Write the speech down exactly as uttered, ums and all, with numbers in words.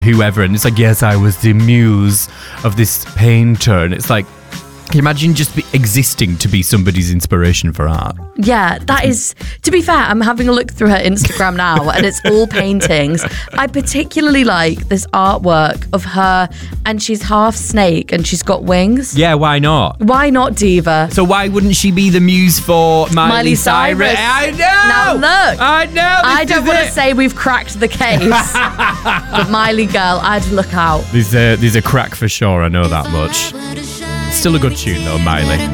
whoever, and it's like, yes, I was the muse of this painter, and it's like, can you imagine just be existing to be somebody's inspiration for art? Yeah, that is, to be fair, I'm having a look through her Instagram now and it's all paintings. I particularly like this artwork of her, and she's half snake and she's got wings. Yeah, why not? Why not Diva? So why wouldn't she be the muse for Miley, Miley Cyrus? I know! Now look! I know! I don't want to say we've cracked the case, but Miley girl, I'd look out. There's a, there's a crack for sure, I know that much. Still a good tune though, Miley.